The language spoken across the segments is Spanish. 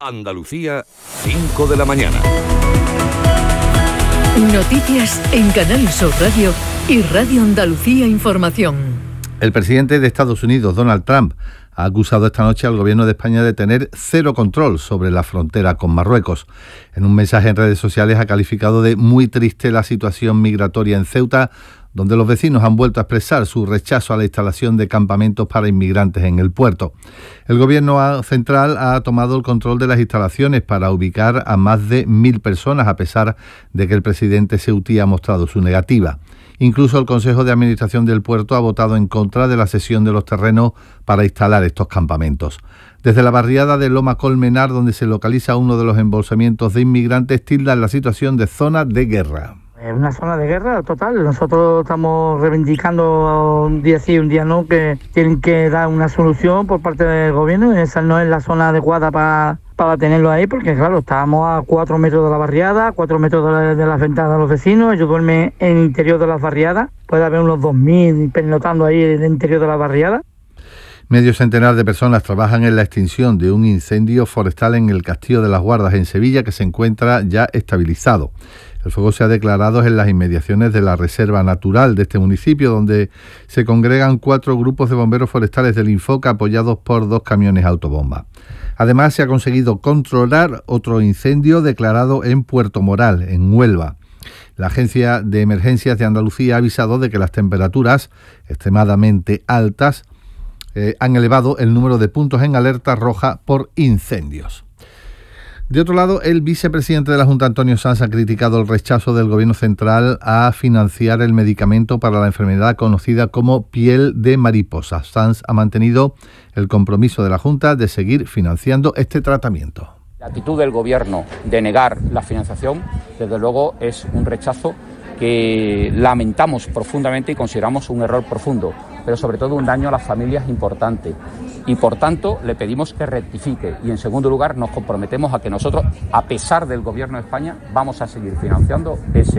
Andalucía, 5 de la mañana. Noticias en Canal Sur Radio y Radio Andalucía Información. El presidente de Estados Unidos, Donald Trump, ha acusado esta noche al gobierno de España de tener cero control sobre la frontera con Marruecos. En un mensaje en redes sociales ha calificado de muy triste la situación migratoria en Ceuta, donde los vecinos han vuelto a expresar su rechazo a la instalación de campamentos para inmigrantes en el puerto. El gobierno central ha tomado el control de las instalaciones para ubicar a más de 1.000 personas, a pesar de que el presidente ceutí ha mostrado su negativa. Incluso el Consejo de Administración del puerto ha votado en contra de la cesión de los terrenos para instalar estos campamentos. Desde la barriada de Loma Colmenar, donde se localiza uno de los embolsamientos de inmigrantes, tildan la situación de zona de guerra. Es una zona de guerra total. Nosotros estamos reivindicando un día sí, un día no, que tienen que dar una solución por parte del gobierno. Esa no es la zona adecuada para tenerlo ahí, porque claro, estábamos a 4 metros de la barriada, 4 metros de las ventanas de los vecinos. Ellos duermen en el interior de las barriadas. Puede haber unos 2.000 pernotando ahí en el interior de la barriada. Medio centenar de personas trabajan en la extinción de un incendio forestal en el Castillo de las Guardas, en Sevilla, que se encuentra ya estabilizado. El fuego se ha declarado en las inmediaciones de la reserva natural de este municipio, donde se congregan 4 grupos de bomberos forestales del Infoca apoyados por 2 camiones autobomba. Además, se ha conseguido controlar otro incendio declarado en Puerto Moral, en Huelva. La Agencia de Emergencias de Andalucía ha avisado de que las temperaturas extremadamente altas han elevado el número de puntos en alerta roja por incendios. De otro lado, el vicepresidente de la Junta, Antonio Sanz, ha criticado el rechazo del Gobierno central a financiar el medicamento para la enfermedad conocida como piel de mariposa. Sanz ha mantenido el compromiso de la Junta de seguir financiando este tratamiento. La actitud del Gobierno de negar la financiación, desde luego, es un rechazo que lamentamos profundamente y consideramos un error profundo, pero sobre todo un daño a las familias importante. Y por tanto le pedimos que rectifique y en segundo lugar nos comprometemos a que nosotros, a pesar del Gobierno de España, vamos a seguir financiando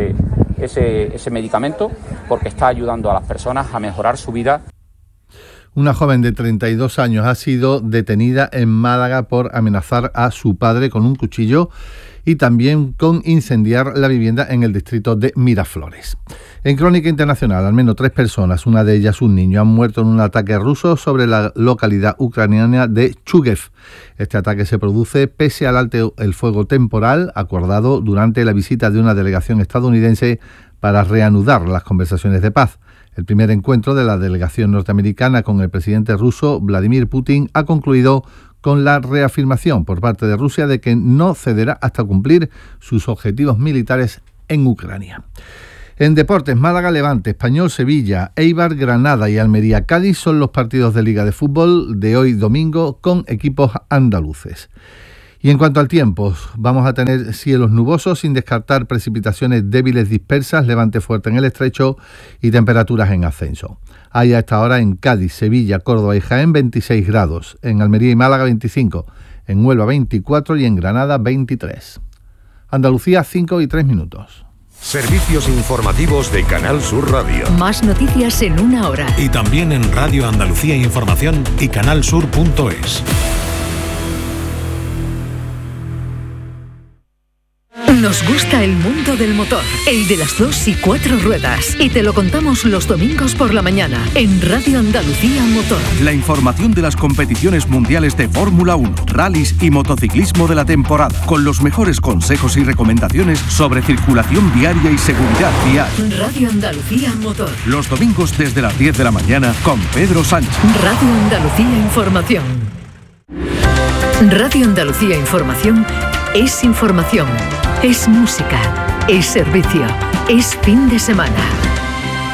ese medicamento porque está ayudando a las personas a mejorar su vida. Una joven de 32 años ha sido detenida en Málaga por amenazar a su padre con un cuchillo y también con incendiar la vivienda en el distrito de Miraflores. En Crónica Internacional, al menos 3 personas, una de ellas un niño, han muerto en un ataque ruso sobre la localidad ucraniana de Chuguev. Este ataque se produce pese al alto el fuego temporal acordado durante la visita de una delegación estadounidense para reanudar las conversaciones de paz. El primer encuentro de la delegación norteamericana con el presidente ruso, Vladimir Putin, ha concluido con la reafirmación por parte de Rusia de que no cederá hasta cumplir sus objetivos militares en Ucrania. En deportes, Málaga Levante, Español Sevilla, Eibar Granada y Almería Cádiz son los partidos de Liga de Fútbol de hoy domingo con equipos andaluces. Y en cuanto al tiempo, vamos a tener cielos nubosos sin descartar precipitaciones débiles dispersas, levante fuerte en el estrecho y temperaturas en ascenso. Hay a esta hora en Cádiz, Sevilla, Córdoba y Jaén 26 grados, en Almería y Málaga 25, en Huelva 24 y en Granada 23. Andalucía 5:03. Servicios informativos de Canal Sur Radio. Más noticias en una hora. Y también en Radio Andalucía Información y canalsur.es. Nos gusta el mundo del motor, el de las 2 y 4 ruedas. Y te lo contamos los domingos por la mañana en Radio Andalucía Motor. La información de las competiciones mundiales de Fórmula 1, rallies y motociclismo de la temporada, con los mejores consejos y recomendaciones sobre circulación viaria y seguridad vial. Radio Andalucía Motor. Los domingos desde las 10 de la mañana con Pedro Sánchez. Radio Andalucía Información. Radio Andalucía Información es información. Es música, es servicio, es fin de semana.